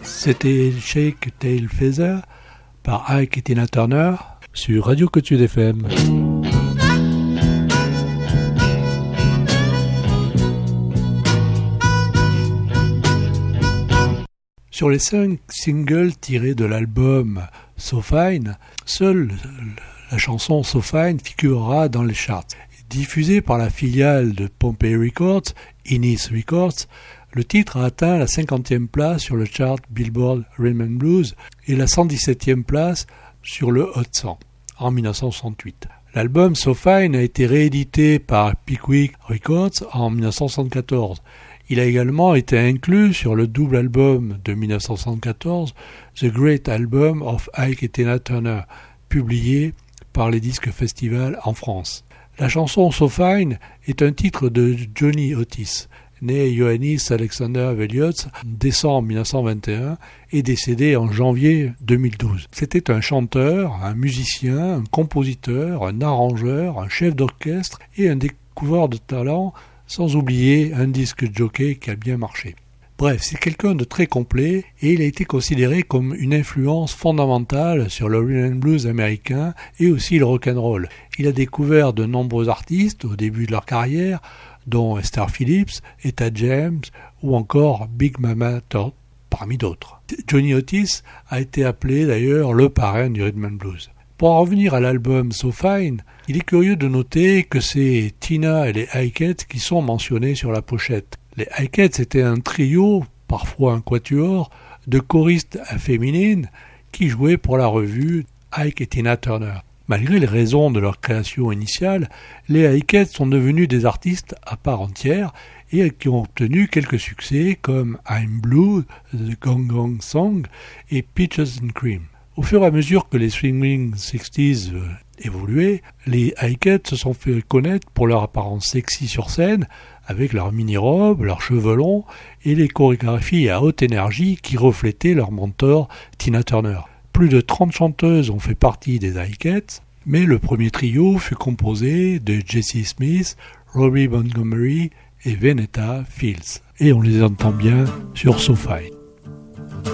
C'était Shake Tail Feather par Ike et Tina Turner sur Radio Cotude FM. Sur les 5 singles tirés de l'album So Fine, seule la chanson So Fine figurera dans les charts. Diffusée par la filiale de Pompey Records, Innis Records, le titre a atteint la 50e place sur le chart Billboard Rhythm and Blues et la 117e place sur le Hot 100 en 1968. L'album So Fine a été réédité par Pickwick Records en 1974. Il a également été inclus sur le double album de 1974, The Great Album of Ike et Tina Turner, publié par les Disques Festival en France. La chanson So Fine est un titre de Johnny Otis, né Ioannis Alexander Velios en décembre 1921 et décédé en janvier 2012. C'était un chanteur, un musicien, un compositeur, un arrangeur, un chef d'orchestre et un découvreur de talent, sans oublier un disque jockey qui a bien marché. Bref, c'est quelqu'un de très complet et il a été considéré comme une influence fondamentale sur le rhythm and blues américain et aussi le rock'n'roll. Il a découvert de nombreux artistes au début de leur carrière, dont Esther Phillips, Etta James ou encore Big Mama Thorpe, parmi d'autres. Johnny Otis a été appelé d'ailleurs le parrain du rhythm and blues. Pour en revenir à l'album So Fine, il est curieux de noter que c'est Tina et les Ikettes qui sont mentionnés sur la pochette. Les Ikettes étaient un trio, parfois un quatuor, de choristes féminines qui jouaient pour la revue Ike et Tina Turner. Malgré les raisons de leur création initiale, les Ikettes sont devenus des artistes à part entière et qui ont obtenu quelques succès comme I'm Blue, The Gong Gong Song et Peaches and Cream. Au fur et à mesure que les Swinging 60s évoluaient, les Ikettes se sont fait connaître pour leur apparence sexy sur scène, avec leurs mini-robes, leurs cheveux longs et les chorégraphies à haute énergie qui reflétaient leur mentor Tina Turner. Plus de 30 chanteuses ont fait partie des Ikettes, mais le premier trio fut composé de Jessie Smith, Robbie Montgomery et Venetta Fields. Et on les entend bien sur So Fine.